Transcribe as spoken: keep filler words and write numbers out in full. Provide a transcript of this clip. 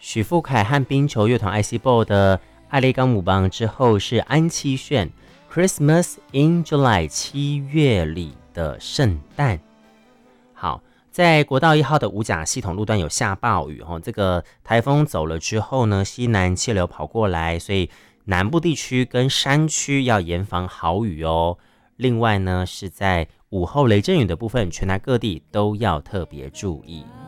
许富凯和冰球乐团 I C Ball 的艾雷冈姆邦之后是安七炫 Christmas in July 七月里的圣诞。好，在国道一号的五甲系统路段有下暴雨、哦、这个台风走了之后呢，西南气流跑过来，所以南部地区跟山区要严防豪雨哦。另外呢，是在午后雷阵雨的部分，全台各地都要特别注意。